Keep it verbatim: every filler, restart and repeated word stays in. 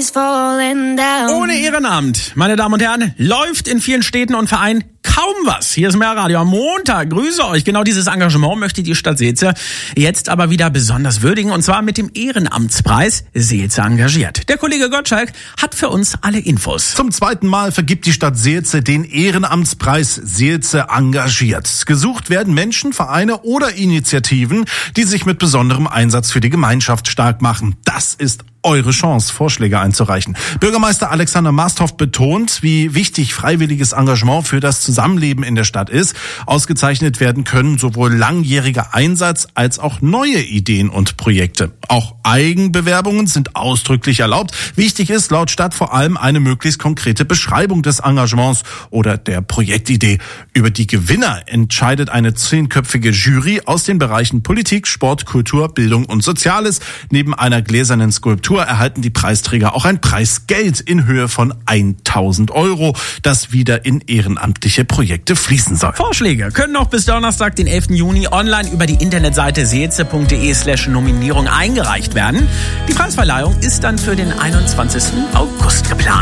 is falling down. Ohne Ehrenamt, meine Damen und Herren, läuft in vielen Städten und Vereinen kaum was. Hier ist Mehrradio am Montag. Grüße euch. Genau dieses Engagement möchte die Stadt Seelze jetzt aber wieder besonders würdigen, und zwar mit dem Ehrenamtspreis Seelze engagiert. Der Kollege Gottschalk hat für uns alle Infos. Zum zweiten Mal vergibt die Stadt Seelze den Ehrenamtspreis Seelze engagiert. Gesucht werden Menschen, Vereine oder Initiativen, die sich mit besonderem Einsatz für die Gemeinschaft stark machen. Das ist eure Chance, Vorschläge einzureichen. Bürgermeister Alexander Masthoff betont, wie wichtig freiwilliges Engagement für das Zusammenleben in der Stadt ist. Ausgezeichnet werden können sowohl langjähriger Einsatz als auch neue Ideen und Projekte. Auch Eigenbewerbungen sind ausdrücklich erlaubt. Wichtig ist laut Stadt vor allem eine möglichst konkrete Beschreibung des Engagements oder der Projektidee. Über die Gewinner entscheidet eine zehnköpfige Jury aus den Bereichen Politik, Sport, Kultur, Bildung und Soziales. Neben einer gläsernen Skulptur erhalten die Preisträger auch ein Preisgeld in Höhe von tausend Euro, das wieder in ehrenamtliche Projekte fließen soll. Vorschläge können noch bis Donnerstag, den elften Juni, online über die Internetseite seelze punkt de slash Nominierung eingereicht werden. Die Preisverleihung ist dann für den einundzwanzigsten August geplant.